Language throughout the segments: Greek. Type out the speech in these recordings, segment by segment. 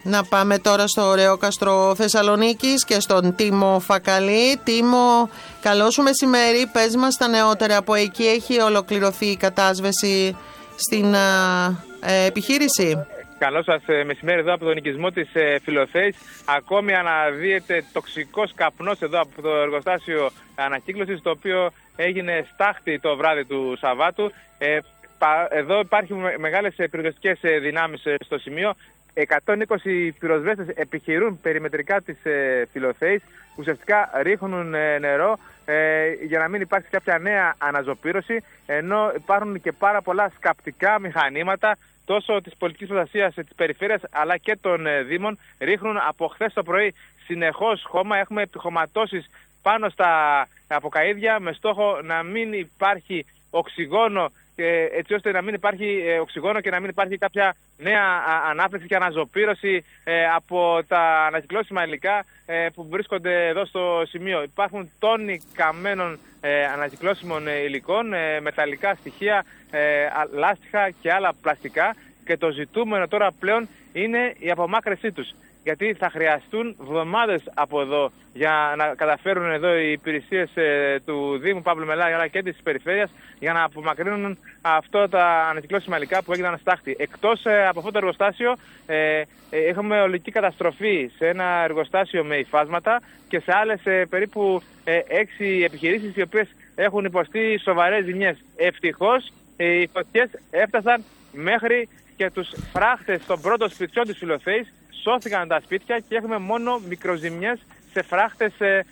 Να πάμε τώρα στο ωραίο κάστρο Θεσσαλονίκης και στον Τίμο Φακαλή. Τίμο, καλό σου μεσημέρι. Πες μας τα νεότερα από εκεί. Έχει ολοκληρωθεί η κατάσβεση στην επιχείρηση? Καλό σας μεσημέρι εδώ από τον οικισμό της Φιλοθέης. Ακόμη αναδύεται τοξικός καπνός εδώ από το εργοστάσιο ανακύκλωσης, το οποίο έγινε στάχτη το βράδυ του Σαββάτου. Εδώ υπάρχουν μεγάλες πυροσβεστικές δυνάμεις στο σημείο. 120 πυροσβέστες επιχειρούν περιμετρικά της Φιλοθέης, ουσιαστικά ρίχνουν νερό για να μην υπάρξει κάποια νέα αναζωπήρωση, ενώ υπάρχουν και πάρα πολλά σκαπτικά μηχανήματα τόσο της πολιτικής προστασίας της περιφέρειας αλλά και των δήμων. Ρίχνουν από χθες το πρωί συνεχώς χώμα, έχουμε επιχωματώσεις πάνω στα αποκαΐδια με στόχο να μην υπάρχει οξυγόνο, έτσι ώστε να μην υπάρχει οξυγόνο και να μην υπάρχει κάποια νέα ανάπτυξη και αναζωπήρωση από τα ανακυκλώσιμα υλικά που βρίσκονται εδώ στο σημείο. Υπάρχουν τόνοι καμένων ανακυκλώσιμων υλικών, μεταλλικά στοιχεία, λάστιχα και άλλα πλαστικά, και το ζητούμενο τώρα πλέον είναι η απομάκρυνσή τους. Γιατί θα χρειαστούν εβδομάδες από εδώ για να καταφέρουν εδώ οι υπηρεσίες του Δήμου Παύλου Μελά αλλά και της περιφέρειας για να απομακρύνουν αυτό τα ανακυκλώσιμα υλικά που έγιναν στάχτη. Εκτός από αυτό το εργοστάσιο έχουμε ολική καταστροφή σε ένα εργοστάσιο με υφάσματα και σε άλλες περίπου 6 επιχειρήσεις οι οποίες έχουν υποστεί σοβαρές ζημιές. Ευτυχώς οι φωτιές έφτασαν μέχρι και τους φράχτες των πρώτων σπιτιών της Φιλοθέης. Σώθηκαν τα σπίτια και έχουμε μόνο μικροζημιές σε φράχτες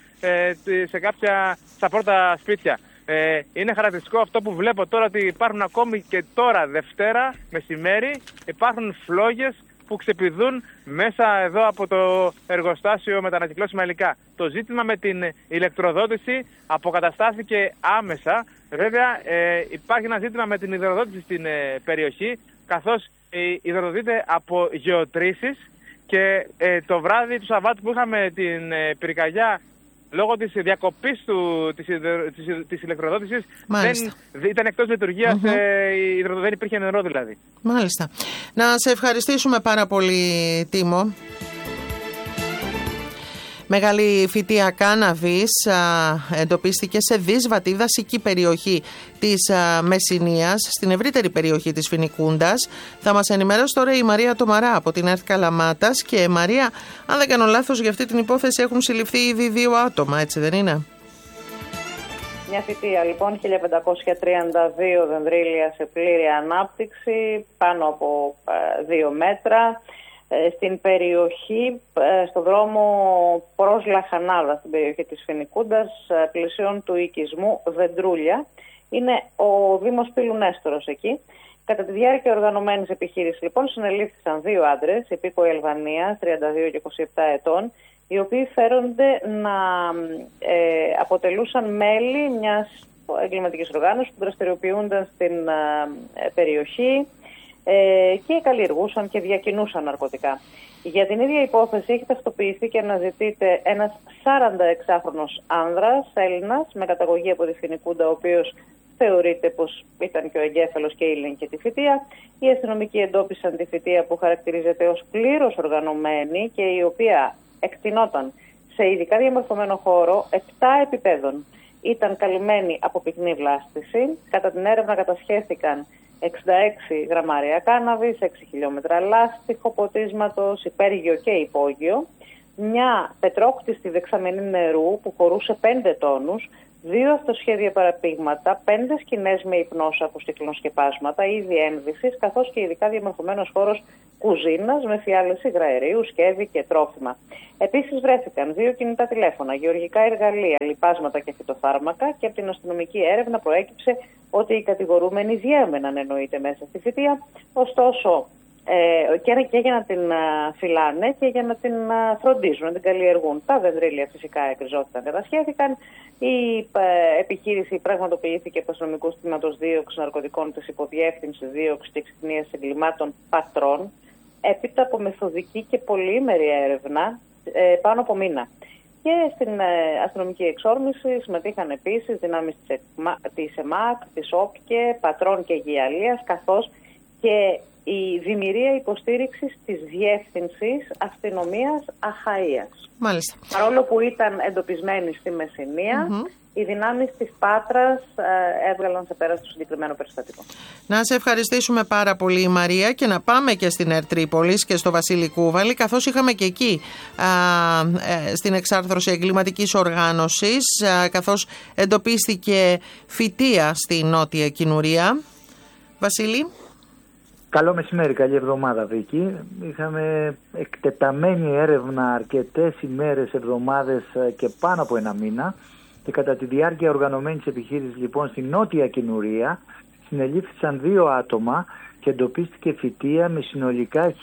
στα πρώτα σπίτια. Είναι χαρακτηριστικό αυτό που βλέπω τώρα, ότι υπάρχουν ακόμη και τώρα Δευτέρα μεσημέρι, υπάρχουν φλόγες που ξεπηδούν μέσα εδώ από το εργοστάσιο με τα ανακυκλώσιμα υλικά. Το ζήτημα με την ηλεκτροδότηση αποκαταστάθηκε άμεσα. Βέβαια υπάρχει ένα ζήτημα με την υδροδότηση στην περιοχή, καθώς υδροδοτείται από γεωτρήσεις. Και το βράδυ του Σαββάτου που είχαμε την πυρκαγιά, λόγω της διακοπής της ηλεκτροδότησης, ήταν εκτός λειτουργίας, δεν υπήρχε νερό δηλαδή. Μάλιστα. Να σε ευχαριστήσουμε πάρα πολύ, Τίμο. Μεγάλη φυτεία κάναβης εντοπίστηκε σε δύσβατη δασική περιοχή της Μεσσηνίας, στην ευρύτερη περιοχή της Φοινικούντας. Θα μας ενημερώσει τώρα η Μαρία Τομαρά από την ΕΡΤ Καλαμάτας. Και Μαρία, αν δεν κάνω λάθος, για αυτή την υπόθεση έχουν συλληφθεί ήδη 2 άτομα, έτσι δεν είναι? Μια φυτεία λοιπόν, 1532 δενδρίλια σε πλήρη ανάπτυξη, πάνω από 2 μέτρα. Στην περιοχή, στο δρόμο προς Λαχανάδα, στην περιοχή της Φοινικούντας, πλησίων του οικισμού Δεντρούλια. Είναι ο Δήμος Πύλου Νέστορος εκεί. Κατά τη διάρκεια οργανωμένης επιχείρησης, λοιπόν, συνελήφθησαν 2 άντρες, υπήκοοι Αλβανίας, 32 και 27 ετών, οι οποίοι φέρονται να αποτελούσαν μέλη μιας εγκληματικής οργάνωσης που δραστηριοποιούνταν στην περιοχή και καλλιεργούσαν και διακινούσαν ναρκωτικά. Για την ίδια υπόθεση έχει ταυτοποιηθεί και αναζητείται ένας 46χρονος άνδρας, Έλληνας, με καταγωγή από τη Φοινικούντα, ο οποίος θεωρείται πως ήταν και ο εγκέφαλος και ήλεγχε τη φυτεία. Οι αστυνομικοί εντόπισαν τη φυτεία που χαρακτηρίζεται ως πλήρως οργανωμένη και η οποία εκτινόταν σε ειδικά διαμορφωμένο χώρο 7 επιπέδων. Ήταν καλυμμένη από πυκνή βλάστηση. Κατά την έρευνα κατασχέθηκαν 66 γραμμάρια κάναβης, 6 χιλιόμετρα λάστιχο ποτίσματος, υπέργειο και υπόγειο, μια πετρόκτιστη δεξαμενή νερού που χωρούσε 5 τόνους, 2 αυτοσχέδια παραπήγματα, 5 σκηνές με υπνόσακους και κλινοσκεπάσματα, είδη ένδυσης, καθώς και ειδικά διαμορφωμένος χώρος κουζίνας με φιάλες υγραερίου, σκεύη και τρόφιμα. Επίσης βρέθηκαν 2 κινητά τηλέφωνα, γεωργικά εργαλεία, λιπάσματα και φυτοφάρμακα, και από την αστυνομική έρευνα προέκυψε ότι οι κατηγορούμενοι διέμεναν εννοείται μέσα στη φυτεία, ωστόσο και για να την φυλάνε και για να την φροντίζουν, να την καλλιεργούν. Τα δενδρίλια φυσικά εκριζώθηκαν, κατασχέθηκαν. Η επιχείρηση πραγματοποιήθηκε από αστυνομικού τμήματος δίωξης ναρκωτικών της Υποδιεύθυνσης Δίωξης και Εξυχνίας Εγκλημάτων Πατρών, έπειτα από μεθοδική και πολυήμερη έρευνα πάνω από μήνα. Και στην αστυνομική εξόρμηση συμμετείχαν επίσης δυνάμεις της ΕΜΑΚ, της ΟΠΚΕ, Πατρών και Γυαλίας, καθώς και η δημιουργία υποστήριξης της Διεύθυνσης Αστυνομίας Αχαΐας. Μάλιστα. Παρόλο που ήταν εντοπισμένοι στη Μεσσηνία, οι δυνάμεις της Πάτρας έβγαλαν σε πέρα στο συγκεκριμένο περιστατικό. Να σε ευχαριστήσουμε πάρα πολύ, Μαρία, και να πάμε και στην Ερτρίπολης και στο Βασίλη Κούβαλη, καθώς είχαμε και εκεί στην εξάρθρωση εγκληματικής οργάνωσης, καθώς εντοπίστηκε φυτεία στη Νότια Κινουρία. Βασίλη. Καλό μεσημέρι, καλή εβδομάδα, Βίκη. Είχαμε εκτεταμένη έρευνα αρκετές ημέρες, εβδομάδες και πάνω από ένα μήνα, και κατά τη διάρκεια οργανωμένης επιχείρησης λοιπόν στη Νότια Κινουρία συνελήφθησαν 2 άτομα και εντοπίστηκε φυτεία με συνολικά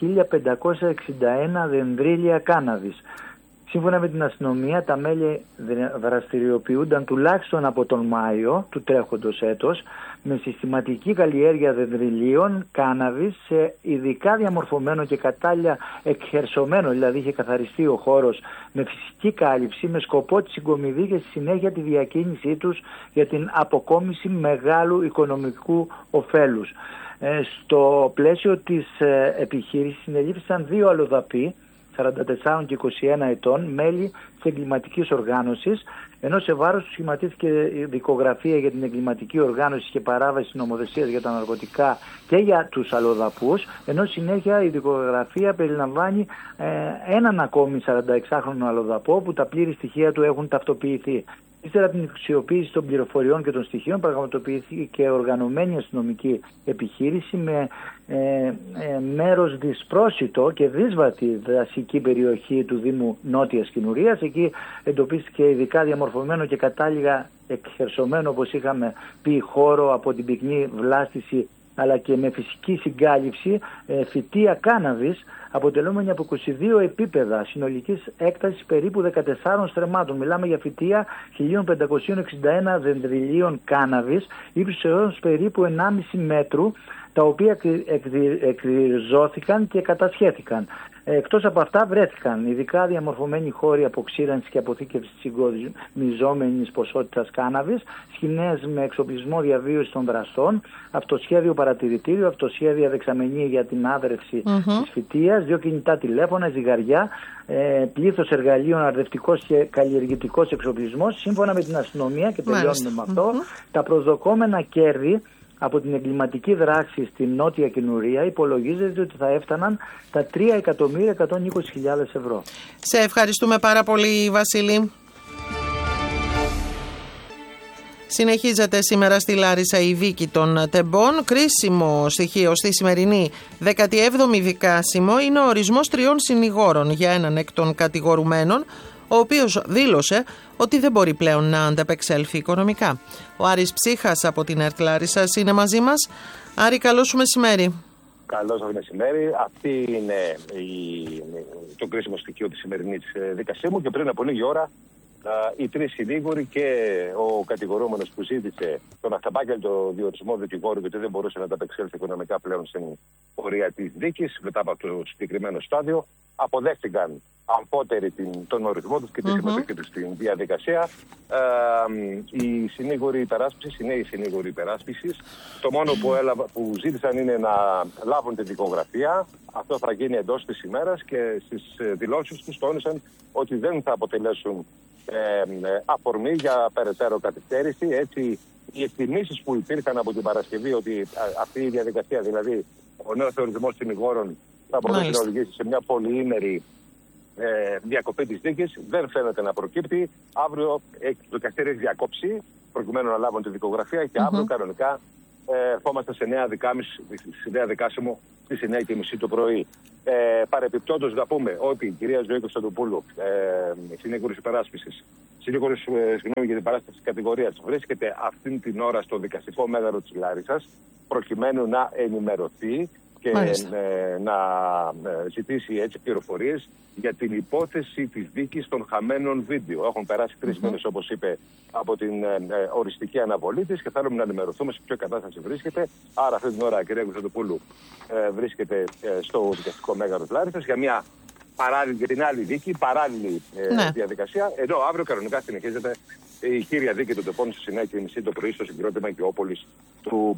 1561 δενδρίλια κάναβης. Σύμφωνα με την αστυνομία, τα μέλη δραστηριοποιούνταν τουλάχιστον από τον Μάιο του τρέχοντος έτος με συστηματική καλλιέργεια δενδριλίων κάναβης σε ειδικά διαμορφωμένο και κατάλληλα εκχερσωμένο, δηλαδή είχε καθαριστεί ο χώρος με φυσική κάλυψη, με σκοπό τη συγκομιδή και στη συνέχεια τη διακίνησή τους για την αποκόμιση μεγάλου οικονομικού ωφέλους. Στο πλαίσιο της επιχείρησης συνελήφθησαν 2 αλλοδαποί, 44 και 21 ετών, μέλη της εγκληματικής οργάνωσης, ενώ σε βάρος του σχηματίστηκε δικογραφία για την εγκληματική οργάνωση και παράβαση νομοθεσίας για τα ναρκωτικά και για τους αλλοδαπούς, ενώ συνέχεια η δικογραφία περιλαμβάνει έναν ακόμη 46χρονο αλλοδαπό που τα πλήρη στοιχεία του έχουν ταυτοποιηθεί. Ύστερα από την αξιοποίηση των πληροφοριών και των στοιχείων πραγματοποιήθηκε οργανωμένη αστυνομική επιχείρηση με μέρος δυσπρόσιτο και δύσβατη δασική περιοχή του Δήμου Νότιας Κινουρίας. Εκεί εντοπίστηκε ειδικά διαμορφωμένο και κατάλληλα εκχερσωμένο, όπως είχαμε πει, χώρο από την πυκνή βλάστηση αλλά και με φυσική συγκάλυψη φυτεία κάναβης, αποτελούμενη από 22 επίπεδα συνολικής έκτασης περίπου 14 στρεμμάτων. Μιλάμε για φυτεία 1561 δενδριλίων κάναβης ύψους έως περίπου 1,5 μέτρου, τα οποία εκριζώθηκαν και κατασχέθηκαν. Εκτός από αυτά βρέθηκαν ειδικά διαμορφωμένοι χώροι αποξήρανσης και αποθήκευσης συγκομιζόμενης ποσότητας κάναβης, σκηνές με εξοπλισμό διαβίωσης των δραστών, αυτοσχέδιο παρατηρητήριο, αυτοσχέδια δεξαμενή για την άδρευση της φυτείας, 2 κινητά τηλέφωνα, ζυγαριά, πλήθος εργαλείων, αρδευτικός και καλλιεργητικός εξοπλισμός. Σύμφωνα με την αστυνομία, και τελειώνουμε με αυτό, τα προσδοκόμενα κέρδη από την εγκληματική δράση στην Νότια Κινουρία υπολογίζεται ότι θα έφταναν τα 3.120.000 ευρώ. Σε ευχαριστούμε πάρα πολύ, Βασίλη. Συνεχίζεται σήμερα στη Λάρισα η δίκη των τεμπών. Κρίσιμο στοιχείο στη σημερινή 17η δικάσιμο είναι ο ορισμός 3 συνηγόρων για έναν εκ των κατηγορουμένων, ο οποίος δήλωσε ότι δεν μπορεί πλέον να ανταπεξέλθει οικονομικά. Ο Άρης Ψύχας από την ΕΡΤ Λάρισσας είναι μαζί μας. Άρη, καλό σου μεσημέρι. Καλό σας μεσημέρι. Αυτή είναι το κρίσιμο στοιχείο της σημερινής δικασίμου, και πριν από λίγη ώρα οι 3 συνήγοροι και ο κατηγορούμενος που ζήτησε τον αυταπάγγελτο διορισμό δικηγόρου, γιατί δεν μπορούσε να ανταπεξέλθει οικονομικά πλέον στην πορεία της δίκης μετά από το συγκεκριμένο στάδιο, αποδέχτηκαν αμφότεροι τον ορισμό τους και τη συμμετοχή τους στην διαδικασία. Οι συνήγοροι υπεράσπισης, οι νέοι συνήγοροι υπεράσπισης, το μόνο που ζήτησαν είναι να λάβουν τη δικογραφία. Αυτό θα γίνει εντός της ημέρας, και στις δηλώσεις τους τόνισαν ότι δεν θα αποτελέσουν αφορμή για περαιτέρω καθυστέρηση. Έτσι, οι εκτιμήσεις που υπήρχαν από την Παρασκευή ότι αυτή η διαδικασία, δηλαδή ο νέος θεωρισμός συνηγόρων, θα μπορούσε να οδηγήσει σε μια πολυήμερη διακοπή της δίκης, δεν φαίνεται να προκύπτει. Αύριο το δικαστήριο έχει διακόψει προκειμένου να λάβουν τη δικογραφία, και αύριο κανονικά ερχόμαστε σε νέα δικάσιμο στις 9:30 το πρωί. Παρεπιπτόντως να πούμε ότι η κυρία Ζωή Κωνσταντοπούλου, συνήγορος υπεράσπισης, συνήγορος για την παράσταση της κατηγορίας, βρίσκεται αυτήν την ώρα στο δικαστικό μέγαρο της Λάρισσας, προκειμένου να ενημερωθεί και να ζητήσει έτσι πληροφορίες για την υπόθεση της δίκης των χαμένων βίντεο. Έχουν περάσει 3 μήνες, όπως είπε, από την οριστική αναβολή της, και θέλουμε να ενημερωθούμε σε ποια κατάσταση βρίσκεται. Άρα αυτή την ώρα η κυρία Κωνσταντοπούλου βρίσκεται στο δικαστικό μέγαρο της Λάρισσας για για την άλλη δίκη, παράλληλη διαδικασία. Ενώ αύριο κανονικά συνεχίζεται η κύρια δίκη των τεπών στις 9:30 το πρωί στο συγκρότημα Οικειόπολης του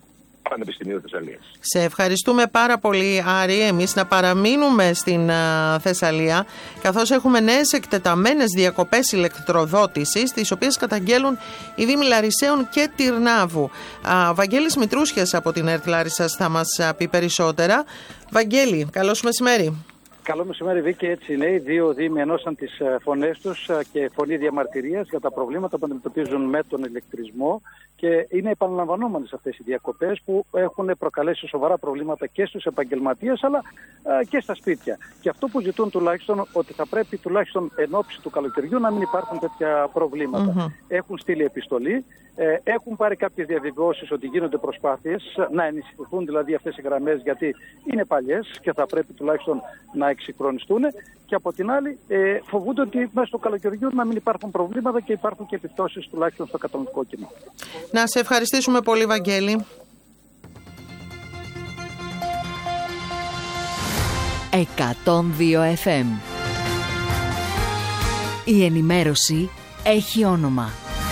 Πανεπιστημίου Θεσσαλίας. Σε ευχαριστούμε πάρα πολύ, Άρη. Εμείς να παραμείνουμε στην Θεσσαλία, καθώς έχουμε νέες εκτεταμένες διακοπές ηλεκτροδότησης, τις οποίες καταγγέλουν οι Δήμοι Λαρισαίων και Τυρνάβου. Βαγγέλης Μητρούσιας από την ΕΡΤ Λάρισσας θα μας πει περισσότερα. Βαγγέλη, καλώς μεσημέρι. Καλό μεσημέρι, Βίκη. Έτσι είναι. Οι δύο Δήμοι ενώσαν τις φωνές τους και φωνή διαμαρτυρίας για τα προβλήματα που αντιμετωπίζουν με τον ηλεκτρισμό. Και είναι επαναλαμβανόμενες αυτές οι διακοπές που έχουν προκαλέσει σοβαρά προβλήματα και στους επαγγελματίες αλλά και στα σπίτια. Και αυτό που ζητούν τουλάχιστον, ότι θα πρέπει τουλάχιστον εν ώψη του καλοκαιριού να μην υπάρχουν τέτοια προβλήματα. Έχουν στείλει επιστολή, έχουν πάρει κάποιες διαβεβαιώσεις ότι γίνονται προσπάθειες να ενισχυθούν δηλαδή αυτές οι γραμμές, γιατί είναι παλιές και θα πρέπει τουλάχιστον να εξυγχρονιστούν. Και από την άλλη φοβούνται ότι μέσα στο καλοκαιριού να μην υπάρχουν προβλήματα και υπάρχουν και επιπτώσεις τουλάχιστον στο καταναλωτικό κοινό. Να σε ευχαριστήσουμε πολύ, Βαγγέλη. 102 FM. Η ενημέρωση έχει όνομα.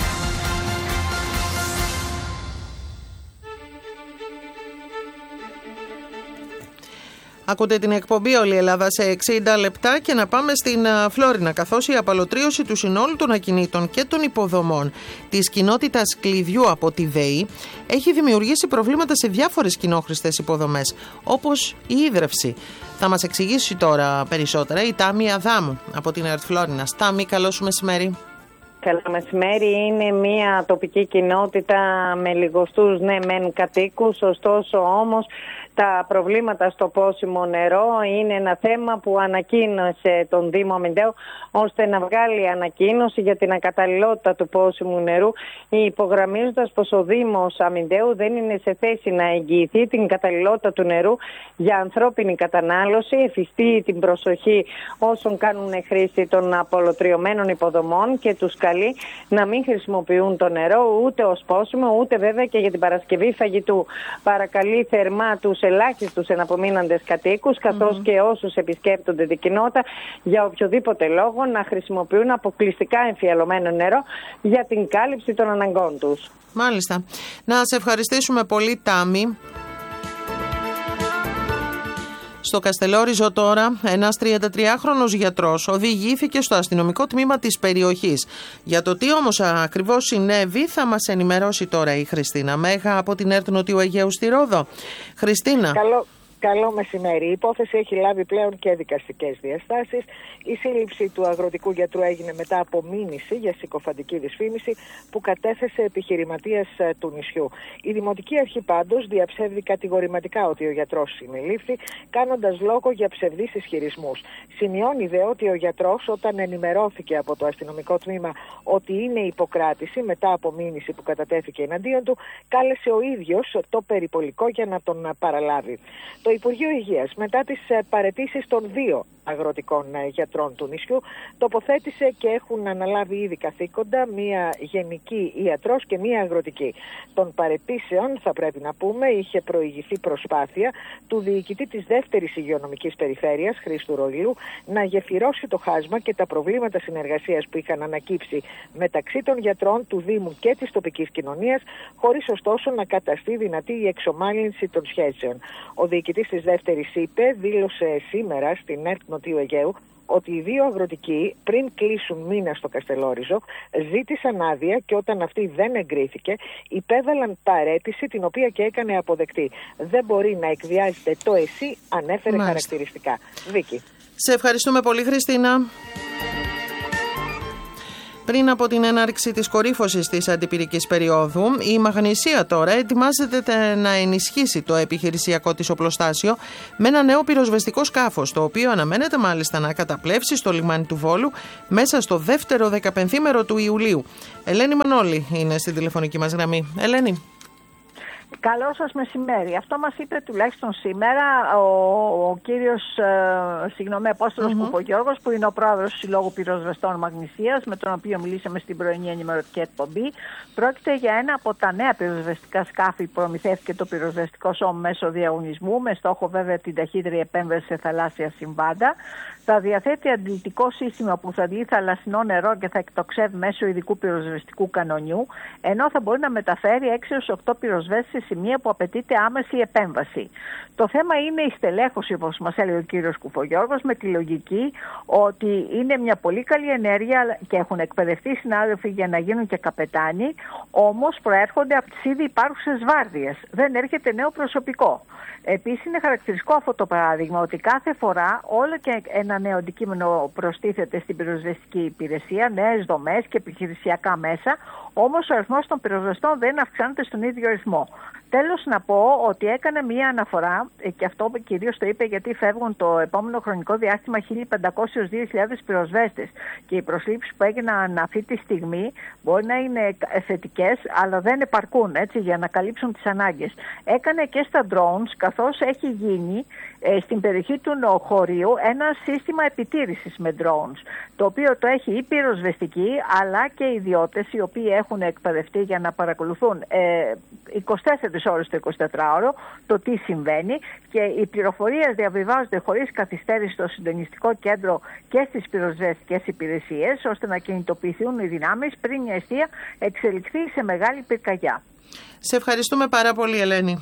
Ακούτε την εκπομπή Όλη η Ελλάδα σε 60 λεπτά και να πάμε στην Φλόρινα, καθώς η απαλωτρίωση του συνόλου των ακινήτων και των υποδομών της κοινότητας Κλειδιού από τη ΔΕΗ έχει δημιουργήσει προβλήματα σε διάφορες κοινόχρηστες υποδομές, όπως η ίδρυυση. Θα μας εξηγήσει τώρα περισσότερα η Τάμι Αδάμου από την ΕΡΤ Φλόρινας. Τάμι, καλό σου μεσημέρι. Καλό μεσημέρι. Είναι μια τοπική κοινότητα με λιγοστούς μεν κατοίκους, ωστόσο όμως τα προβλήματα στο πόσιμο νερό είναι ένα θέμα που ανακοίνωσε τον Δήμο Αμυντέου ώστε να βγάλει ανακοίνωση για την ακαταλληλότητα του πόσιμου νερού, υπογραμμίζοντας πως ο Δήμος Αμυντέου δεν είναι σε θέση να εγγυηθεί την καταλληλότητα του νερού για ανθρώπινη κατανάλωση, εφιστεί την προσοχή όσων κάνουν χρήση των απολωτριωμένων υποδομών και τους καλεί να μην χρησιμοποιούν το νερό ούτε ως πόσιμο ούτε βέβαια και για την παρασκευή φαγητού. Παρακαλεί θερμά τους ελάχιστους εναπομείναντες κατοίκους καθώς και όσους επισκέπτονται την κοινότητα για οποιοδήποτε λόγο να χρησιμοποιούν αποκλειστικά εμφιαλωμένο νερό για την κάλυψη των αναγκών τους. Μάλιστα. Να σε ευχαριστήσουμε πολύ, Τάμι. Στο Καστελόριζο τώρα, ένας 33χρονος γιατρός οδηγήθηκε στο αστυνομικό τμήμα της περιοχής. Για το τι όμως ακριβώς συνέβη θα μας ενημερώσει τώρα η Χριστίνα Μέγα από την ΕΡΤ Νοτιού Αιγαίου στη Ρόδο. Χριστίνα. Καλό μεσημέρι. Η υπόθεση έχει λάβει πλέον και δικαστικές διαστάσεις. Η σύλληψη του αγροτικού γιατρού έγινε μετά από μήνυση για συκοφαντική δυσφήμιση που κατέθεσε επιχειρηματίας του νησιού. Η Δημοτική Αρχή πάντως διαψεύδει κατηγορηματικά ότι ο γιατρός συνελήφθη, κάνοντας λόγο για ψευδείς ισχυρισμούς. Σημειώνει δε ότι ο γιατρός, όταν ενημερώθηκε από το αστυνομικό τμήμα ότι είναι υποκράτηση μετά από μήνυση που κατατέθηκε εναντίον του, κάλεσε ο ίδιος το περιπολικό για να τον παραλάβει. Το Υπουργείο Υγείας, μετά τις παραιτήσεις των δύο αγροτικών γιατρών του νησιού, τοποθέτησε και έχουν αναλάβει ήδη καθήκοντα μία γενική ιατρός και μία αγροτική. Των παραιτήσεων, θα πρέπει να πούμε, είχε προηγηθεί προσπάθεια του διοικητή της δεύτερης υγειονομικής περιφέρειας, Χρήστου Ροηλού, να γεφυρώσει το χάσμα και τα προβλήματα συνεργασίας που είχαν ανακύψει μεταξύ των γιατρών του Δήμου και της τοπικής κοινωνίας, χωρίς ωστόσο να καταστεί δυνατή η εξομάλυνση των σχέσεων. Ο διοικητής της δεύτερης δήλωσε σήμερα στην ΕΡΤ Νοτιού Αιγαίου ότι οι δύο αγροτικοί πριν κλείσουν μήνα στο Καστελόριζο ζήτησαν άδεια και όταν αυτή δεν εγκρίθηκε υπέβαλαν παραίτηση την οποία και έκανε αποδεκτή. Δεν μπορεί να εκβιάζεται το εσύ, ανέφερε χαρακτηριστικά. Βίκη. Σε ευχαριστούμε πολύ, Χριστίνα. Πριν από την έναρξη της κορύφωσης της αντιπυρικής περίοδου, η Μαγνησία τώρα ετοιμάζεται να ενισχύσει το επιχειρησιακό της οπλοστάσιο με ένα νέο πυροσβεστικό σκάφος, το οποίο αναμένεται μάλιστα να καταπλέψει στο λιμάνι του Βόλου μέσα στο δεύτερο 15ήμερο του Ιουλίου. Ελένη Μανώλη είναι στην τηλεφωνική μας γραμμή. Ελένη. Καλό σας μεσημέρι. Αυτό μας είπε τουλάχιστον σήμερα ο κύριος Απόστολος Κουπογιώργος, που είναι ο πρόεδρος του Συλλόγου Πυροσβεστών Μαγνησίας, με τον οποίο μιλήσαμε στην πρωινή ενημερωτική εκπομπή. Πρόκειται για ένα από τα νέα πυροσβεστικά σκάφη που προμηθεύτηκε το πυροσβεστικό σώμα μέσω διαγωνισμού, με στόχο βέβαια την ταχύτερη επέμβαση σε θαλάσσια συμβάντα. Θα διαθέτει αντιλητικό σύστημα που θα αντλεί θαλασσινό νερό και θα εκτοξεύει μέσω ειδικού πυροσβεστικού κανονιού, ενώ θα μπορεί να μεταφέρει 6 έως 8 πυροσβέστες σημεία που απαιτείται άμεση επέμβαση. Το θέμα είναι η στελέχωση, όπως μας έλεγε ο κύριος Κουφογιώργος, με τη λογική ότι είναι μια πολύ καλή ενέργεια και έχουν εκπαιδευτεί συνάδελφοι για να γίνουν και καπετάνοι, όμως προέρχονται από τις ήδη υπάρχουσες βάρδιες. Δεν έρχεται νέο προσωπικό. Επίσης είναι χαρακτηριστικό αυτό το παράδειγμα ότι κάθε φορά όλο και ένα νέο αντικείμενο προστίθεται στην πυροσβεστική υπηρεσία, νέες δομές και επιχειρησιακά μέσα, όμως ο αριθμός των πυροσβεστών δεν αυξάνεται στον ίδιο ρυθμό. Τέλος, να πω ότι έκανε μία αναφορά, και αυτό κυρίως το είπε γιατί φεύγουν το επόμενο χρονικό διάστημα 1.500-2.000 πυροσβέστες και οι προσλήψεις που έγιναν αυτή τη στιγμή μπορεί να είναι θετικές, αλλά δεν επαρκούν έτσι, για να καλύψουν τις ανάγκες. Έκανε και στα drones, καθώς έχει γίνει στην περιοχή του Νοχωρίου ένα σύστημα επιτήρησης με drones, το οποίο το έχει η πυροσβεστική αλλά και οι ιδιώτες οι οποίοι έχουν εκπαιδευτεί για να παρακολουθούν 24 ώρες το 24ωρο το τι συμβαίνει, και οι πληροφορίες διαβιβάζονται χωρίς καθυστέρηση στο συντονιστικό κέντρο και στις πυροσβεστικές υπηρεσίες, ώστε να κινητοποιηθούν οι δυνάμεις πριν η αιστεία εξελιχθεί σε μεγάλη πυρκαγιά. Σε ευχαριστούμε πάρα πολύ, Ελένη.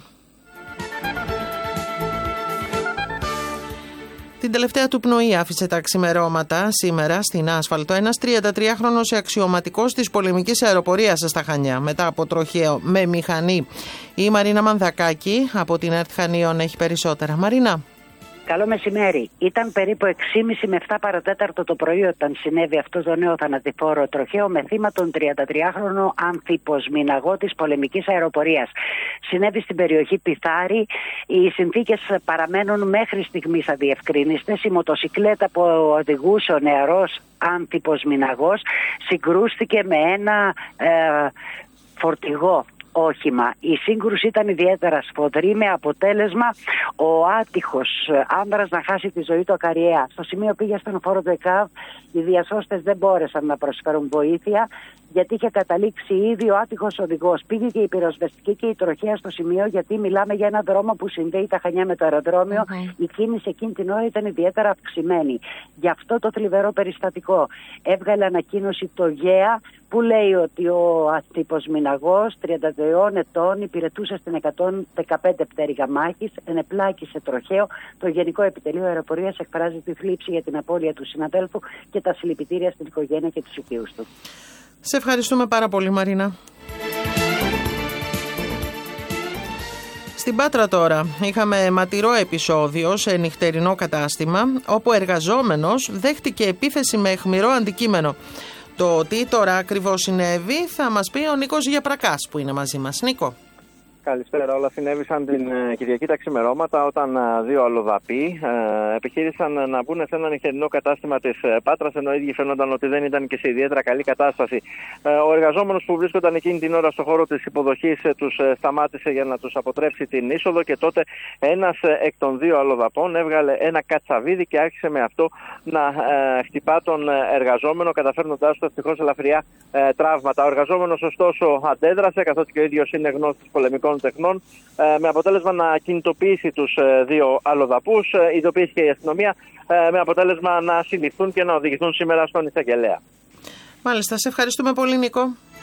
Την τελευταία του πνοή άφησε τα ξημερώματα σήμερα στην άσφαλτο ένας 33χρονος αξιωματικός της πολεμικής αεροπορίας στα Χανιά μετά από τροχαίο με μηχανή. Η Μαρίνα Μανδακάκη από την ΕΡΤ Χανίων έχει περισσότερα. Μαρίνα. Καλό μεσημέρι. Ήταν περίπου 6.30 με 7 παρατέταρτο το πρωί όταν συνέβη αυτό το νέο θανατηφόρο τροχαίο με θύμα τον 33χρονο αμφιποσμηναγό της πολεμικής αεροπορίας. Συνέβη στην περιοχή Πιθάρη. Οι συνθήκες παραμένουν μέχρι στιγμής αδιευκρίνιστες. Η μοτοσικλέτα που οδηγούσε ο νεαρός αμφιποσμηναγός συγκρούστηκε με ένα φορτηγό όχημα. Η σύγκρουση ήταν ιδιαίτερα σφοδρή, με αποτέλεσμα ο άτυχος άνδρας να χάσει τη ζωή του ακαριέα. Στο σημείο πήγε στον φόρο του ΕΚΑΒ, οι διασώστες δεν μπόρεσαν να προσφέρουν βοήθεια γιατί είχε καταλήξει ήδη ο άτυχος οδηγός. Πήγε και η πυροσβεστική και η τροχέα στο σημείο, γιατί μιλάμε για έναν δρόμο που συνδέει τα Χανιά με το αεροδρόμιο. Η κίνηση εκείνη την ώρα ήταν ιδιαίτερα αυξημένη. Γι' αυτό το θλιβερό περιστατικό έβγαλε ανακοίνωση το ΓΕΑ, που λέει ότι ο ατυποσμηναγός 32 ετών υπηρετούσε στην 115 πτέρυγα μάχης, ενεπλάκησε τροχαίο. Το Γενικό Επιτελείο Αεροπορίας εκφράζει τη θλίψη για την απώλεια του συναδέλφου και τα συλληπιτήρια στην οικογένεια και τους οικείους του. Σε ευχαριστούμε πάρα πολύ, Μαρίνα. Στην Πάτρα τώρα είχαμε αιματηρό επεισόδιο σε νυχτερινό κατάστημα, όπου ο εργαζόμενος δέχτηκε επίθεση με αιχμηρό αντικείμενο. Το τι τώρα ακριβώς συνέβη θα μας πει ο Νίκος Γιαπρακάς που είναι μαζί μας. Νίκο. Καλησπέρα. Όλα συνέβησαν την Κυριακή τα ξημερώματα, όταν δύο αλλοδαποί επιχείρησαν να μπουν σε ένα νυχτερινό κατάστημα της Πάτρας, ενώ οι ίδιοι φαίνονταν ότι δεν ήταν και σε ιδιαίτερα καλή κατάσταση. Ο εργαζόμενος που βρίσκονταν εκείνη την ώρα στο χώρο της υποδοχής τους σταμάτησε για να τους αποτρέψει την είσοδο, και τότε ένας εκ των δύο αλλοδαπών έβγαλε ένα κατσαβίδι και άρχισε με αυτό να χτυπά τον εργαζόμενο, καταφέρνοντάς του ευτυχώς ελαφριά τραύματα. Ο εργαζόμενος ωστόσο αντέδρασε, καθότι και ο ίδιος είναι γνώστης πολεμικών τεχνών, με αποτέλεσμα να κινητοποιήσει τους δύο αλλοδαπούς, ειδοποιήθηκε η αστυνομία, με αποτέλεσμα να συλληφθούν και να οδηγηθούν σήμερα στον εισαγγελέα. Μάλιστα, σε ευχαριστούμε πολύ, Νίκο.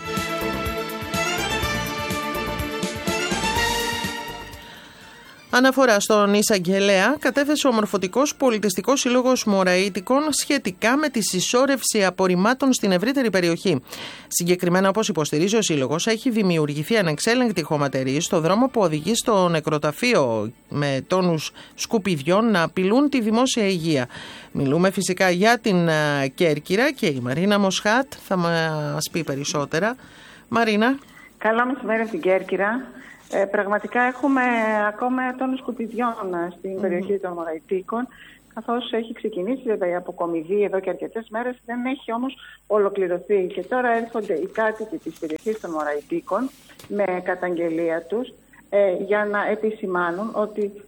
Αναφορά στον εισαγγελέα κατέθεσε ο Μορφωτικός Πολιτιστικός Σύλλογος Μωραΐτικων σχετικά με τη συσσόρευση απορριμμάτων στην ευρύτερη περιοχή. Συγκεκριμένα, όπως υποστηρίζει ο Σύλλογος, έχει δημιουργηθεί ανεξέλεγκτη χωματερή στο δρόμο που οδηγεί στο νεκροταφείο, με τόνους σκουπιδιών να απειλούν τη δημόσια υγεία. Μιλούμε φυσικά για την Κέρκυρα και η Μαρίνα Μοσχάτ θα μας πει περισσότερα. Μαρίνα. Καλά μεσημέρι από την Κέρκυρα. Πραγματικά έχουμε ακόμα τόνους σκουπιδιών στην περιοχή των Μωραΐτικων, καθώς έχει ξεκινήσει βέβαια η αποκομιδή εδώ και αρκετές μέρες, δεν έχει όμως ολοκληρωθεί. Και τώρα έρχονται οι κάτοικοι της περιοχής των Μωραΐτικων με καταγγελία τους για να επισημάνουν ότι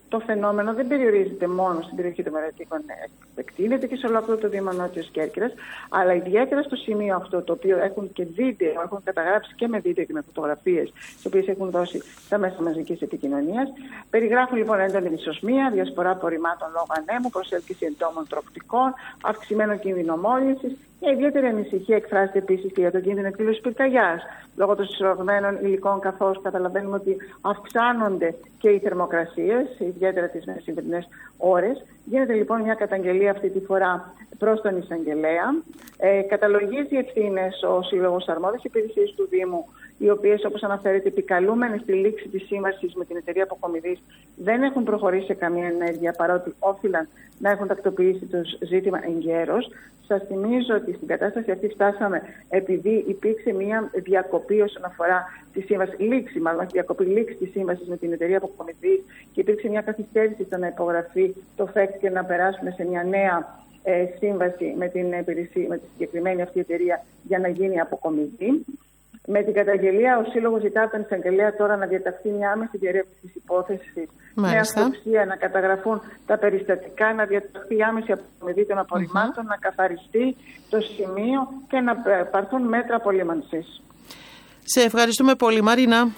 το φαινόμενο δεν περιορίζεται μόνο στην περιοχή των Μερετίκων, εκτείνεται και σε ολόκληρο το Δήμο Νότιος Κέρκυρας, αλλά ιδιαίτερα στο σημείο αυτό, το οποίο έχουν και βίντεο, έχουν καταγράψει και με βίντεο και με φωτογραφίες, τις οποίες έχουν δώσει στα μέσα μαζικής επικοινωνίας. Περιγράφουν λοιπόν έντονη δυσοσμία, διασπορά απορριμμάτων λόγω ανέμου, προσέλκυση εντόμων τροκτικών, αυξημένο κίνδυνο μόλυνσης. Μια ιδιαίτερη ανησυχία εκφράζεται επίσης και για τον κίνδυνο εκδήλωσης πυρκαγιάς λόγω των συσσωρευμένων υλικών, καθώς καταλαβαίνουμε ότι αυξάνονται και οι θερμοκρασίες, ιδιαίτερα τις μεσημβρινές ώρες. Γίνεται λοιπόν μια καταγγελία αυτή τη φορά προς τον εισαγγελέα. Καταλογίζει ευθύνες ο Σύλλογος Αρμόδιες Υπηρεσίες του Δήμου, οι οποίες, όπως αναφέρεται, επικαλούμενες στη λήξη της σύμβασης με την εταιρεία Αποκομιδής, δεν έχουν προχωρήσει σε καμία ενέργεια, παρότι όφυλαν να έχουν τακτοποιήσει το ζήτημα εγκαίρως. Σας θυμίζω ότι στην κατάσταση αυτή φτάσαμε επειδή υπήρξε μια διακοπή όσον αφορά τη σύμβαση, λήξη της σύμβασης με την εταιρεία Αποκομιδής και υπήρξε μια καθυστέρηση στο να υπογραφεί το ΦΕΚ και να περάσουμε σε μια νέα σύμβαση με τη συγκεκριμένη αυτή εταιρεία για να γίνει αποκομιδή. Με την καταγγελία, ο Σύλλογος ζητά από τον εισαγγελέα τώρα να διαταχθεί μια άμεση διερεύνηση της υπόθεσης, με αυτοψία, να καταγραφούν τα περιστατικά, να διαταχθεί άμεση αποκομιδή των απορριμμάτων, να καθαριστεί το σημείο και να πάρθουν μέτρα απολύμανσης. Σε ευχαριστούμε πολύ, Μαρίνα.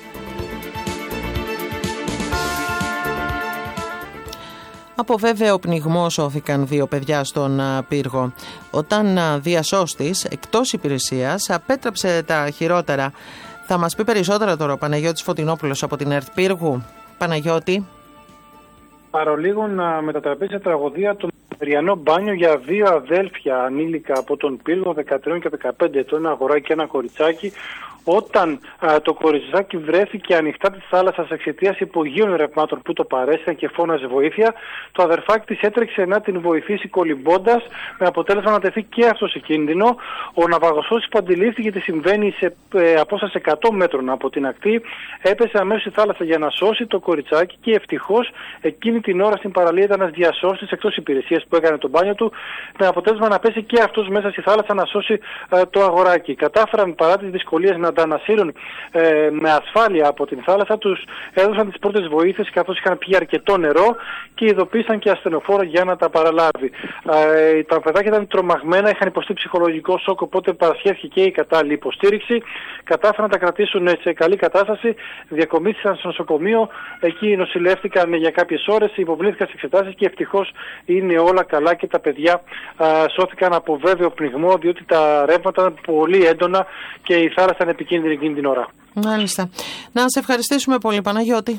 Από βέβαιο πνιγμό σώθηκαν 2 παιδιά στον πύργο. Όταν διασώστης, εκτός υπηρεσίας, απέτρεψε τα χειρότερα. Θα μας πει περισσότερα τώρα ο Παναγιώτης Φωτεινόπουλος από την ΕΡΤ Πύργου. Παναγιώτη. Παρολίγο να μετατραπεί σε τραγωδία το μεσημεριανό μπάνιο για 2 αδέλφια ανήλικα από τον πύργο, 13 και 15 ετών, ένα αγοράκι και ένα κοριτσάκι. Όταν το κοριτσάκι βρέθηκε ανοιχτά τη θάλασσα εξαιτίας υπογείων ρευμάτων που το παρέστηκαν και φώναζε βοήθεια, το αδερφάκι της έτρεξε να την βοηθήσει κολυμπώντας, με αποτέλεσμα να τεθεί και αυτό σε κίνδυνο. Ο ναυαγοσώστης που αντιλήφθηκε τι συμβαίνει σε απόσταση 100 μέτρων από την ακτή, έπεσε αμέσως στη θάλασσα για να σώσει το κοριτσάκι και ευτυχώς εκείνη την ώρα στην παραλία ήταν ένας διασώστης εκτός υπηρεσίας που έκανε το μπάνιο του, με αποτέλεσμα να πέσει και αυτός μέσα στη θάλασσα να σώσει το αγοράκι. Κατάφεραν παρά τις δυσκολίες να τα ανασύρουν με ασφάλεια από την θάλασσα, τους έδωσαν τις πρώτες βοήθειες καθώς είχαν πιει αρκετό νερό και ειδοποίησαν και ασθενοφόρο για να τα παραλάβει. Τα παιδάκια ήταν τρομαγμένα, είχαν υποστεί ψυχολογικό σοκ, οπότε παρασχέθηκε και η κατάλληλη υποστήριξη. Κατάφεραν να τα κρατήσουν σε καλή κατάσταση, διακομίστησαν στο νοσοκομείο, εκεί νοσηλεύτηκαν για κάποιες ώρες, υποβλήθηκαν σε εξετάσεις και ευτυχώς είναι όλα καλά και τα παιδιά σώθηκαν από βέβαιο πνιγμό, διότι τα ρεύματα ήταν πολύ έντονα και η θάλασσα ήταν επικίνδυνη εκείνη την ώρα. Μάλιστα. Να σε ευχαριστήσουμε πολύ, Παναγιώτη.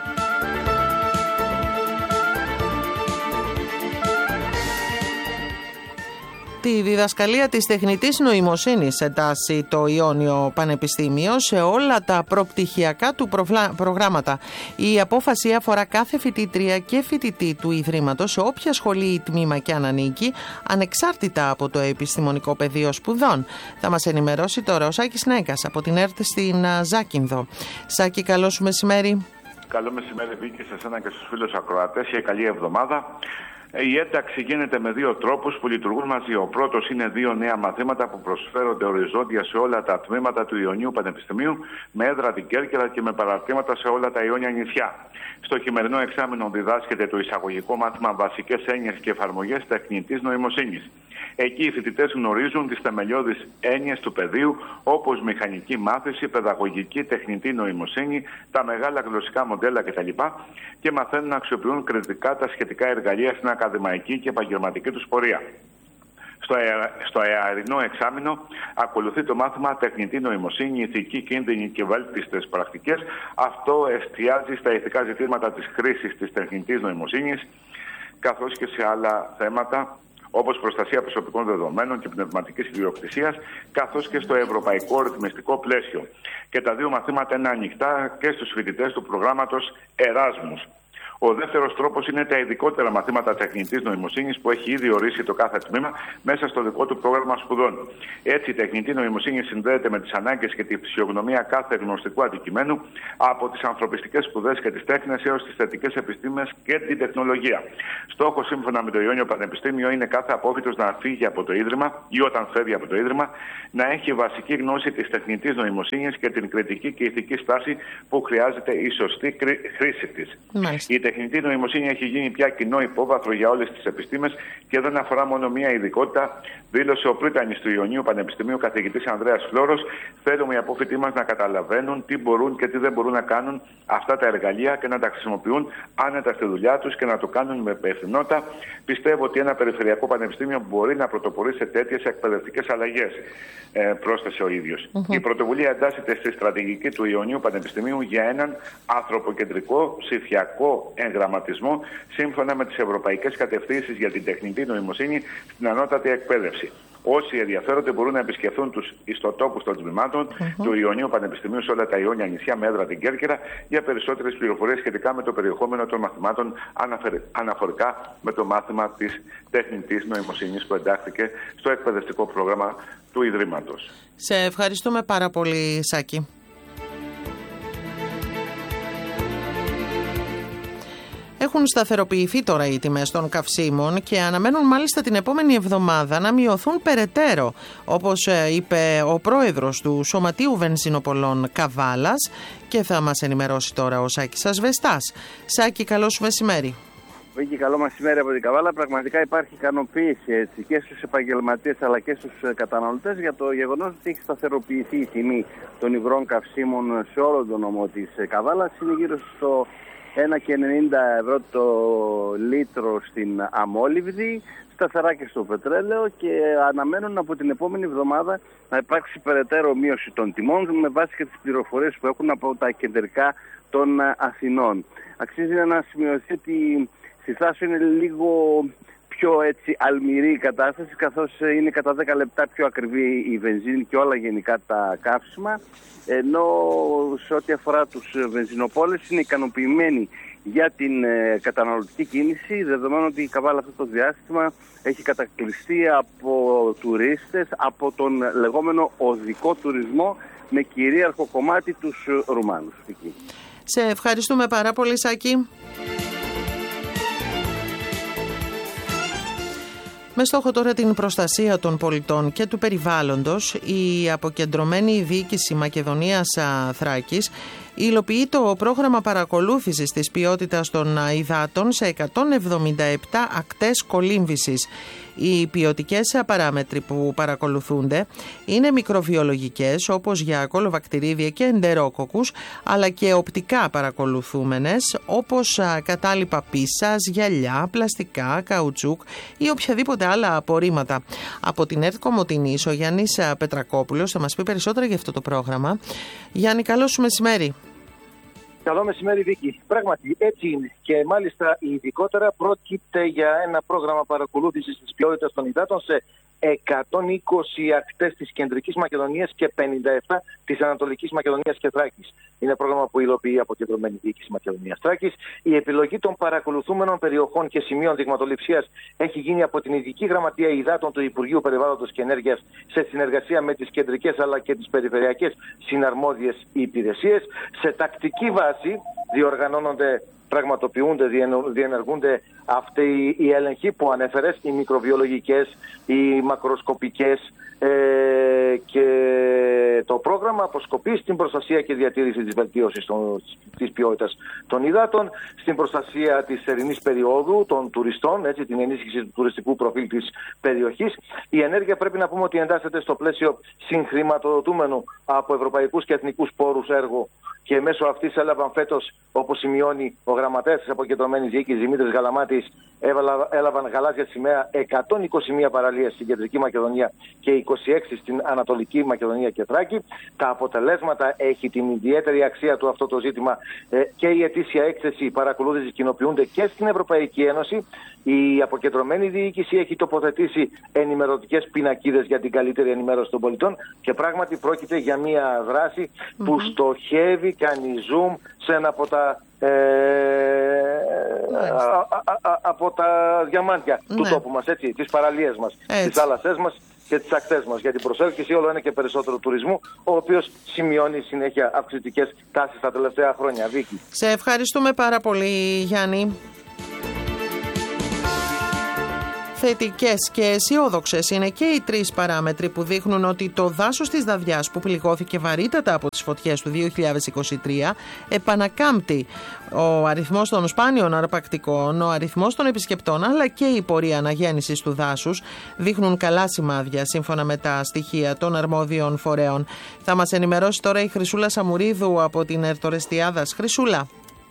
Τη διδασκαλία της τεχνητής νοημοσύνης εντάσσει το Ιόνιο Πανεπιστήμιο σε όλα τα προπτυχιακά του προγράμματα. Η απόφαση αφορά κάθε φοιτήτρια και φοιτητή του Ιδρύματος σε όποια σχολή ή τμήμα και αν ανήκει, ανεξάρτητα από το επιστημονικό πεδίο σπουδών. Θα μας ενημερώσει τώρα ο Σάκης Νέκας από την ΕΡΤ στην Ζάκυνθο. Σάκη, καλό σου μεσημέρι. Καλό μεσημέρι, Βίκη, σε εσένα και στους φίλους ακροατές και καλή εβδομάδα. Η ένταξη γίνεται με 2 τρόπους που λειτουργούν μαζί. Ο πρώτος είναι 2 νέα μαθήματα που προσφέρονται οριζόντια σε όλα τα τμήματα του Ιωνίου Πανεπιστημίου, με έδρα την Κέρκυρα και με παραρτήματα σε όλα τα Ιόνια νησιά. Στο χειμερινό εξάμηνο διδάσκεται το εισαγωγικό μάθημα Βασικές Έννοιες και Εφαρμογές Τεχνητής Νοημοσύνης. Εκεί οι φοιτητές γνωρίζουν τις θεμελιώδεις έννοιες του πεδίου, όπως μηχανική μάθηση, παιδαγωγική, τεχνητή νοημοσύνη, τα μεγάλα γλωσσικά μοντέλα κτλ. Και μαθαίνουν να αξιοποιούν κριτικά τα σχετικά εργαλεία στην ακαδημαϊκή και επαγγελματική τους πορεία. Στο αερινό εξάμηνο ακολουθεί το μάθημα Τεχνητή Νοημοσύνη, Ηθική, Κίνδυνη και Βέλτιστες Πρακτικές. Αυτό εστιάζει στα ηθικά ζητήματα της χρήσης της τεχνητής νοημοσύνης, καθώς και σε άλλα θέματα, όπως προστασία προσωπικών δεδομένων και πνευματικής ιδιοκτησίας, καθώς και στο ευρωπαϊκό ρυθμιστικό πλαίσιο. Και τα 2 μαθήματα είναι ανοιχτά και στους φοιτητές του προγράμματος Εράσμους. Ο δεύτερος τρόπος είναι τα ειδικότερα μαθήματα τεχνητής νοημοσύνης που έχει ήδη ορίσει το κάθε τμήμα μέσα στο δικό του πρόγραμμα σπουδών. Έτσι, η τεχνητή νοημοσύνη συνδέεται με τις ανάγκες και τη φυσιογνωμία κάθε γνωστικού αντικειμένου, από τις ανθρωπιστικές σπουδές και τις τέχνες έως τις θετικές επιστήμες και την τεχνολογία. Στόχος, σύμφωνα με το Ιόνιο Πανεπιστήμιο, είναι κάθε απόφοιτος να φύγει από το Ίδρυμα ή όταν φεύγει από το Ίδρυμα να έχει βασική γνώση της τεχνητής νοημοσύνης και την κριτική και ηθική στάση που χρειάζεται η σωστή χρήση της. τεχνητή νοημοσύνη έχει γίνει πια κοινό υπόβαθρο για όλες τις επιστήμες και δεν αφορά μόνο μία ειδικότητα, δήλωσε ο πρίτανης του Ιωνίου Πανεπιστημίου καθηγητής Ανδρέας Φλόρος. Θέλουμε οι απόφοιτοί μας να καταλαβαίνουν τι μπορούν και τι δεν μπορούν να κάνουν αυτά τα εργαλεία και να τα χρησιμοποιούν άνετα στη δουλειά τους και να το κάνουν με υπευθυνότητα. Πιστεύω ότι ένα περιφερειακό πανεπιστήμιο μπορεί να πρωτοπορεί σε τέτοιες εκπαιδευτικές αλλαγές, πρόσθεσε ο ίδιος. Η πρωτοβουλία εντάσσεται στη στρατηγική του Ιωνίου Πανεπιστημίου για έναν ανθρωποκεντρικό ψηφιακό εγγραμματισμό σύμφωνα με τις ευρωπαϊκές κατευθύνσεις για την τεχνητή νοημοσύνη στην ανώτατη εκπαίδευση. Όσοι ενδιαφέρονται μπορούν να επισκεφθούν τους ιστοτόπους των τμήματων του Ιωνίου Πανεπιστημίου σε όλα τα Ιόνια νησιά με έδρα την Κέρκυρα για περισσότερες πληροφορίες σχετικά με το περιεχόμενο των μαθημάτων αναφορικά με το μάθημα της τεχνητής νοημοσύνης που εντάχθηκε στο εκπαιδευτικό πρόγραμμα του Ιδρύματος. Σε ευχαριστούμε πάρα πολύ, Σάκη. Έχουν σταθεροποιηθεί τώρα οι τιμές των καυσίμων και αναμένουν μάλιστα την επόμενη εβδομάδα να μειωθούν περαιτέρω, όπως είπε ο πρόεδρος του Σωματείου Βενζινοπολών Καβάλας, και θα μας ενημερώσει τώρα ο Σάκης Ασβεστάς. Σάκη, καλό σου μεσημέρι. Βίκυ, καλό μεσημέρι από την Καβάλα. Πραγματικά υπάρχει ικανοποίηση και στους επαγγελματίες αλλά και στους καταναλωτές για το γεγονός ότι έχει σταθεροποιηθεί η τιμή των υγρών καυσίμων σε όλο τον νομό της Καβάλας. Είναι γύρω στο 1,90 € το λίτρο στην αμόλυβδη, σταθερά και στο πετρέλαιο, και αναμένουν από την επόμενη εβδομάδα να υπάρξει περαιτέρω μείωση των τιμών με βάση και τις πληροφορίες που έχουν από τα κεντρικά των Αθηνών. Αξίζει να σημειωθεί ότι στη Θάσο είναι λίγο πιο έτσι αλμυρή η κατάσταση, καθώς είναι κατά 10 λεπτά πιο ακριβή η βενζίνη και όλα γενικά τα καύσιμα, ενώ σε ό,τι αφορά τους βενζινοπόλες είναι ικανοποιημένοι για την καταναλωτική κίνηση, δεδομένου ότι η Καβάλα αυτό το διάστημα έχει κατακλειστεί από τουρίστες από τον λεγόμενο οδικό τουρισμό, με κυρίαρχο κομμάτι τους Ρουμάνους. Σε ευχαριστούμε πάρα πολύ, Σάκη. Με στόχο τώρα την προστασία των πολιτών και του περιβάλλοντος, η αποκεντρωμένη διοίκηση Μακεδονίας Θράκης υλοποιεί το πρόγραμμα παρακολούθησης της ποιότητας των υδάτων σε 177 ακτές κολύμβησης. Οι ποιοτικές παράμετροι που παρακολουθούνται είναι μικροβιολογικές, όπως για κολοβακτηρίδια και εντερόκοκκους, αλλά και οπτικά παρακολουθούμενες, όπως κατάλοιπα πίσας, γυαλιά, πλαστικά, καουτσούκ ή οποιαδήποτε άλλα απορρίμματα. Από την ΕΡΤ Κομοτηνής, ο Γιάννης Πετρακόπουλος θα μας πει περισσότερα για αυτό το πρόγραμμα. Γιάννη, καλό σου μεσημέρι. Καλό μεσημέρι, Βίκη. Πράγματι, έτσι είναι. Και μάλιστα ειδικότερα πρόκειται για ένα πρόγραμμα παρακολούθησης της ποιότητας των υδάτων σε 120 ακτές της Κεντρικής Μακεδονίας και 57 της Ανατολικής Μακεδονίας και Θράκης. Είναι πρόγραμμα που υλοποιεί η αποκεντρωμένη διοίκηση Μακεδονίας Θράκης. Η επιλογή των παρακολουθούμενων περιοχών και σημείων δειγματοληψίας έχει γίνει από την Ειδική Γραμματεία Υδάτων του Υπουργείου Περιβάλλοντος και Ενέργειας σε συνεργασία με τις κεντρικές αλλά και τις περιφερειακές συναρμόδιες υπηρεσίες. Σε τακτική βάση διοργανώνονται, πραγματοποιούνται, διενεργούνται αυτοί οι έλεγχοι που ανέφερες, οι μικροβιολογικές, οι μακροσκοπικές, και το πρόγραμμα αποσκοπεί στην προστασία και διατήρηση της βελτίωσης της ποιότητας των υδάτων, στην προστασία της ερηνής περίοδου των τουριστών, έτσι, την ενίσχυση του τουριστικού προφίλ της περιοχής. Η ενέργεια πρέπει να πούμε ότι εντάσσεται στο πλαίσιο συγχρηματοδοτούμενου από ευρωπαϊκούς και εθνικούς πόρους έργου, και μέσω αυτής έλαβαν φέτος, όπως σημειώνει ο γραμματέας της αποκεντρωμένης διοίκησης Δημήτρης Γαλαμάτης, έλαβαν γαλάζια σημαία 121 παραλίες στην Κεντρική Μακεδονία και 26 στην Ανατολική Μακεδονία και Θράκη. Τα αποτελέσματα, έχει την ιδιαίτερη αξία του αυτό το ζήτημα, και η ετήσια έκθεση παρακολούθησης κοινοποιούνται και στην Ευρωπαϊκή Ένωση. Η αποκεντρωμένη διοίκηση έχει τοποθετήσει ενημερωτικές πινακίδες για την καλύτερη ενημέρωση των πολιτών, και πράγματι πρόκειται για μια δράση που στοχεύει, κάνει zoom σε ένα από τα διαμάντια του τόπου μας, έτσι, τις παραλίες μας, τις θάλασσές μας και τις ακτές μας, για την προσέλκυση όλο ένα και περισσότερο τουρισμού, ο οποίος σημειώνει συνέχεια αυξητικές τάσεις τα τελευταία χρόνια. Βίκη. Σε ευχαριστούμε πάρα πολύ, Γιάννη. Θετικές και αισιόδοξες είναι και οι τρεις παράμετροι που δείχνουν ότι το δάσος της Δαδιάς, που πληγώθηκε βαρύτατα από τις φωτιές του 2023, επανακάμπτει. Ο αριθμός των σπάνιων αρπακτικών, ο αριθμός των επισκεπτών αλλά και η πορεία αναγέννησης του δάσους δείχνουν καλά σημάδια σύμφωνα με τα στοιχεία των αρμόδιων φορέων. Θα μας ενημερώσει τώρα η Χρυσούλα Σαμουρίδου από την Ερτορεστιάδας. Χρυσούλα.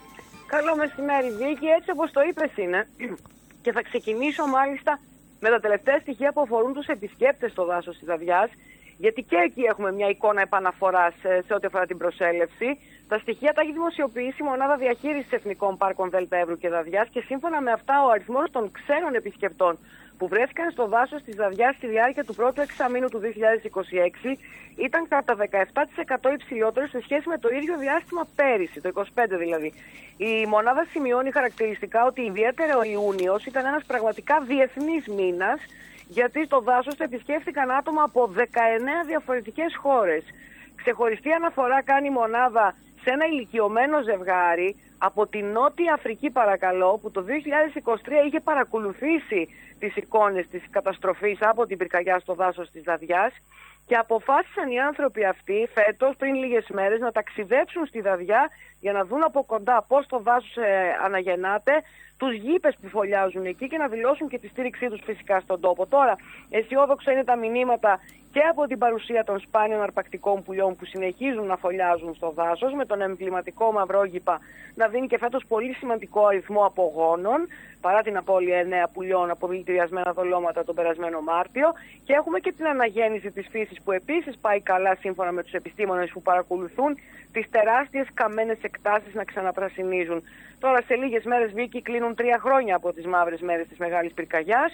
Καλό μεσημέρι, Βίκη. Έτσι όπως το είπες είναι. Και θα ξεκινήσω μάλιστα με τα τελευταία στοιχεία που αφορούν τους επισκέπτες στο δάσος της Δαδιάς, γιατί και εκεί έχουμε μια εικόνα επαναφοράς σε ό,τι αφορά την προσέλευση. Τα στοιχεία τα έχει δημοσιοποιήσει η Μονάδα Διαχείρισης Εθνικών Πάρκων Δέλτα Εύρου και Δαδιάς και σύμφωνα με αυτά ο αριθμός των ξένων επισκεπτών που βρέθηκαν στο δάσος της Δαδιάς στη διάρκεια του πρώτου εξαμήνου του 2026 ήταν κατά 17% υψηλότερο σε σχέση με το ίδιο διάστημα πέρυσι, το 25 δηλαδή. Η μονάδα σημειώνει χαρακτηριστικά ότι ιδιαίτερα ο Ιούνιος ήταν ένας πραγματικά διεθνής μήνας, γιατί στο δάσος το επισκέφθηκαν άτομα από 19 διαφορετικές χώρες. Ξεχωριστή αναφορά κάνει η μονάδα σε ένα ηλικιωμένο ζευγάρι από την Νότια Αφρική, παρακαλώ, που το 2023 είχε παρακολουθήσει τις εικόνες της καταστροφής από την πυρκαγιά στο δάσος της Δαδιάς και αποφάσισαν οι άνθρωποι αυτοί φέτος, πριν λίγες μέρες, να ταξιδέψουν στη Δαδιά για να δουν από κοντά πώς το δάσος αναγεννάται, τους γήπες που φωλιάζουν εκεί και να δηλώσουν και τη στήριξή τους φυσικά στον τόπο. Τώρα, αισιόδοξα είναι τα μηνύματα και από την παρουσία των σπάνιων αρπακτικών πουλιών που συνεχίζουν να φωλιάζουν στο δάσος, με τον εμβληματικό μαυρόγυπα να δίνει και φέτος πολύ σημαντικό αριθμό απογόνων, παρά την απώλεια 9 πουλιών από δηλητηριασμένα δολώματα τον περασμένο Μάρτιο. Και έχουμε και την αναγέννηση της φύσης που επίσης πάει καλά σύμφωνα με τους επιστήμονες που παρακολουθούν τις τεράστιες καμένες εκτάσεις να ξαναπρασινίζουν. Τώρα σε λίγες μέρες, Βίκη, κλείνουν 3 χρόνια από τις μαύρες μέρες της Μεγάλης Πυρκαγιάς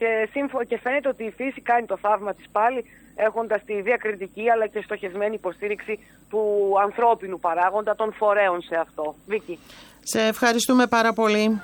και φαίνεται ότι η φύση κάνει το θαύμα της πάλι, έχοντας τη διακριτική αλλά και στοχευμένη υποστήριξη του ανθρώπινου παράγοντα, των φορέων σε αυτό. Βίκη. Σε ευχαριστούμε πάρα πολύ.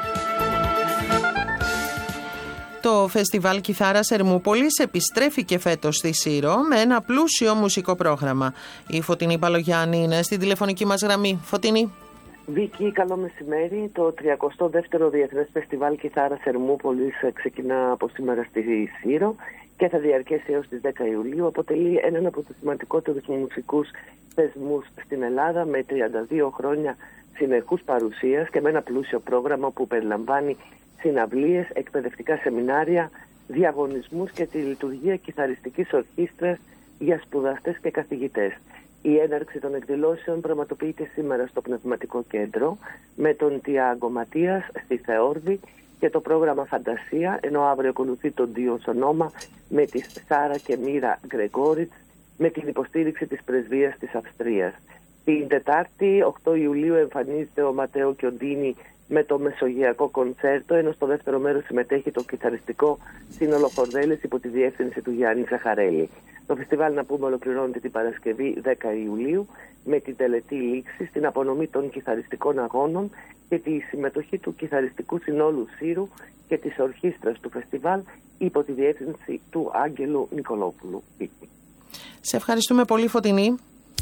Το Φεστιβάλ Κιθάρας Ερμούπολης επιστρέφει και φέτος στη Σύρο με ένα πλούσιο μουσικό πρόγραμμα. Η Φωτεινή Παλογιάννη είναι στην τηλεφωνική μας γραμμή. Φωτεινή. Βίκη, καλό μεσημέρι. Το 32ο Διεθνές Φεστιβάλ Κιθάρας Ερμούπολης ξεκινά από σήμερα στη Σύρο και θα διαρκέσει έως τις 10 Ιουλίου. Αποτελεί έναν από τους σημαντικότερους μουσικούς θεσμούς στην Ελλάδα, με 32 χρόνια συνεχούς παρουσίας και με ένα πλούσιο πρόγραμμα που περιλαμβάνει συναυλίες, εκπαιδευτικά σεμινάρια, διαγωνισμούς και τη λειτουργία κιθαριστικής ορχήστρας για σπουδαστές και καθηγητές. Η έναρξη των εκδηλώσεων πραγματοποιείται σήμερα στο Πνευματικό Κέντρο με τον Τιάγκο Ματίας στη Θεόρδη και το πρόγραμμα Φαντασία, ενώ αύριο ακολουθεί τον Δίο Σονόμα με τη Σάρα και Μύρα Γκρεγόριτς με την υποστήριξη της Πρεσβείας της Αυστρίας. Την Τετάρτη, 8 Ιουλίου, εμφανίζεται ο Ματέο Κιοντίνη με το Μεσογειακό Κοντσέρτο, ενώ στο δεύτερο μέρος συμμετέχει το κιθαριστικό σύνολο Χορδέλες υπό τη διεύθυνση του Γιάννη Ζαχαρέλη. Το φεστιβάλ, να πούμε, ολοκληρώνεται την Παρασκευή 10 Ιουλίου με την τελετή λήξη, στην απονομή των κιθαριστικών αγώνων και τη συμμετοχή του κιθαριστικού συνόλου Σύρου και της ορχήστρας του φεστιβάλ υπό τη διεύθυνση του Άγγελου Νικολόπουλου. Σε ευχαριστούμε πολύ, Φωτεινή.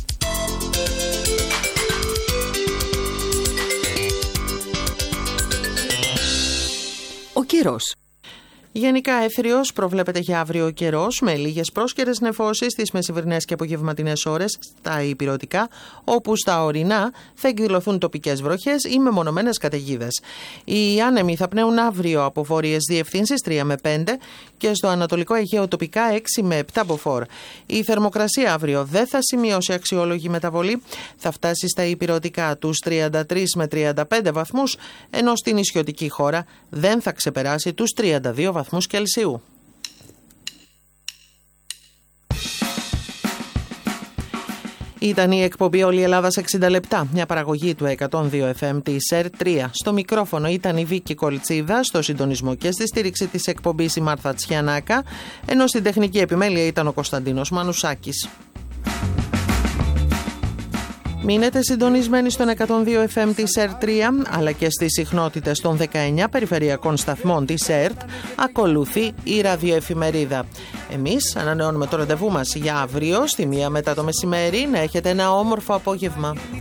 Ο καιρός. Γενικά έθριος προβλέπεται για αύριο ο καιρός, με λίγες πρόσκαιρες νεφώσεις στις μεσημβρινές και απογευματινές ώρες στα ηπειρωτικά, όπου στα ορεινά θα εκδηλωθούν τοπικές βροχές ή μεμονωμένες καταιγίδες. Οι άνεμοι θα πνέουν αύριο από βόρειες διευθύνσεις 3 με 5 και στο Ανατολικό Αιγαίο τοπικά 6 με 7 μποφόρ. Η θερμοκρασία αύριο δεν θα σημειώσει αξιόλογη μεταβολή, θα φτάσει στα ηπειρωτικά τους 33 με 35 βαθμούς, ενώ στην νησιωτική χώρα δεν θα ξεπεράσει τους 32 βαθμούς Κελσίου. Ήταν η εκπομπή «Όλη η Ελλάδα σε 60 λεπτά», μια παραγωγή του 102 FM της ΕΡΤ3. Στο μικρόφωνο ήταν η Βίκη Κολτσίδα, στο συντονισμό και στη στήριξη της εκπομπής η Μάρθα Τσιανάκα, ενώ στην τεχνική επιμέλεια ήταν ο Κωνσταντίνος Μανουσάκης. Μείνετε συντονισμένοι στον 102 FM της ΕΡΤ3, αλλά και στις συχνότητες των 19 περιφερειακών σταθμών της ΕΡΤ ακολουθεί η ραδιοεφημερίδα. Εμείς ανανεώνουμε το ραντεβού μας για αύριο στη 1 μετά το μεσημέρι. Να έχετε ένα όμορφο απόγευμα.